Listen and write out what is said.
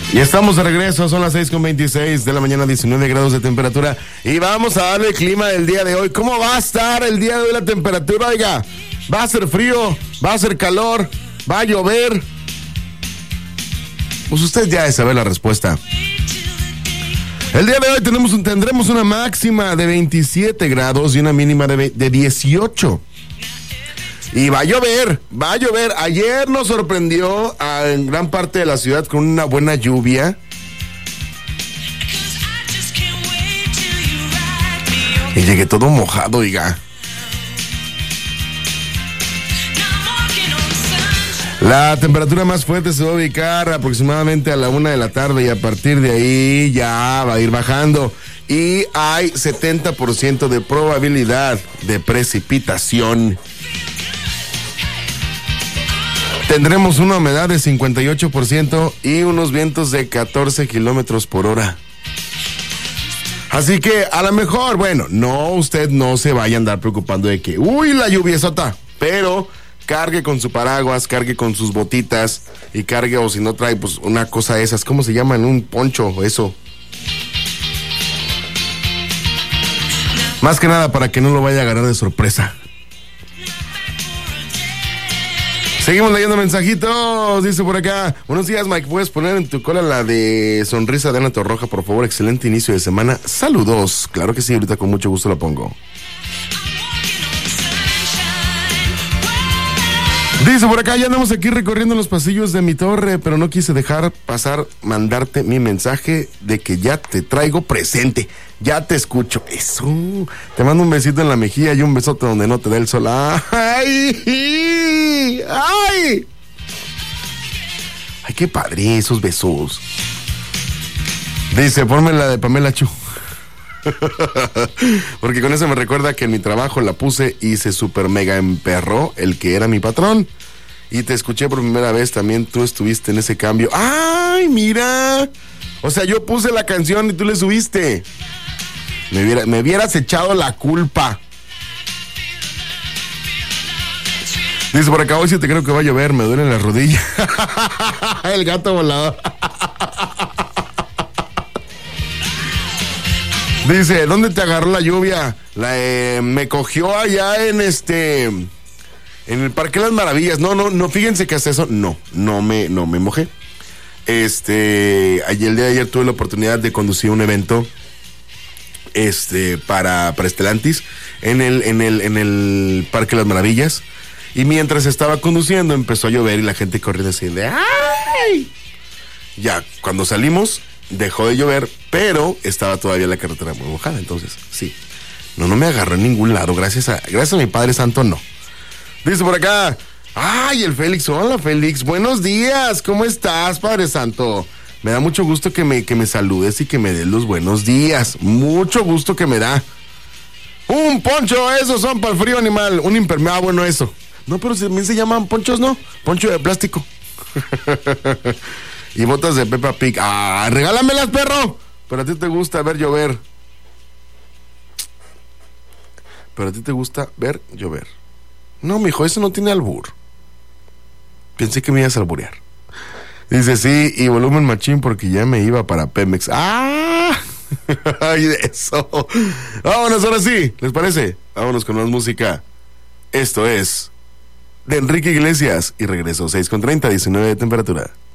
Y estamos de regreso, son las 6:26 de la mañana, 19 grados de temperatura. Y vamos a darle el clima del día de hoy. ¿Cómo va a estar el día de hoy la temperatura? Oiga, va a ser frío, va a ser calor, va a llover. Pues usted ya debe saber la respuesta. El día de hoy tendremos una máxima de 27 grados y una mínima de 18. Y va a llover. Ayer nos sorprendió en gran parte de la ciudad con una buena lluvia. Y llegué todo mojado, oiga. La temperatura más fuerte se va a ubicar aproximadamente a la 1 de la tarde y a partir de ahí ya va a ir bajando. Y hay 70% de probabilidad de precipitación. Tendremos una humedad de 58% y unos vientos de 14 kilómetros por hora. Así que a lo mejor, bueno, usted no se vaya a andar preocupando de que, la lluviesota, pero cargue con su paraguas, cargue con sus botitas y cargue, o si no trae, pues una cosa de esas, ¿cómo se llaman? Un poncho, eso. Más que nada para que no lo vaya a agarrar de sorpresa. Seguimos leyendo mensajitos, dice por acá. Buenos días, Mike, ¿puedes poner en tu cola la de Sonrisa de Ana Torroja, por favor? Excelente inicio de semana. Saludos. Claro que sí, ahorita con mucho gusto la pongo. Dice por acá, ya andamos aquí recorriendo los pasillos de mi torre, pero no quise dejar pasar, mandarte mi mensaje de que ya te traigo presente. Ya te escucho. Eso. Te mando un besito en la mejilla y un besote donde no te dé el sol. ¡Ay! ¡Ay! ¡Ay, qué padre esos besos! Dice, ponme la de Pamela Chu. Porque con eso me recuerda que en mi trabajo la puse y se super mega emperró el que era mi patrón. Y te escuché por primera vez, también tú estuviste en ese cambio. ¡Ay, mira! O sea, yo puse la canción y tú le subiste. Me hubieras echado la culpa. Dice por acá, hoy sí te creo que va a llover, me duele la rodilla. El gato volador. Dice, ¿dónde te agarró la lluvia? Me cogió allá en el Parque Las Maravillas. No, fíjense que hasta eso, no me mojé. El día de ayer tuve la oportunidad de conducir un evento para Stellantis en el Parque Las Maravillas, y mientras estaba conduciendo empezó a llover y la gente corriendo así de ¡ay! Ya cuando salimos dejó de llover, pero estaba todavía la carretera muy mojada, entonces sí, no me agarró en ningún lado, gracias a mi Padre Santo, no. Dice por acá, ¡ay, el Félix! Hola, Félix, buenos días, ¿cómo estás, Padre Santo? Me da mucho gusto que me saludes y que me des los buenos días. Mucho gusto que me da. Un poncho, esos son para el frío, animal. Un impermeable, bueno, eso. No, pero también se llaman ponchos, ¿no? Poncho de plástico. Y botas de Peppa Pig. ¡Ah, regálamelas, perro! Pero a ti te gusta ver llover. No, mijo, eso no tiene albur. Pensé que me ibas a alburear. Dice, sí, y volumen machín porque ya me iba para Pemex. ¡Ah! ¡Ay, de eso! Vámonos, ahora sí, ¿les parece? Vámonos con más música. Esto es de Enrique Iglesias y regreso 6:30, 19 de temperatura.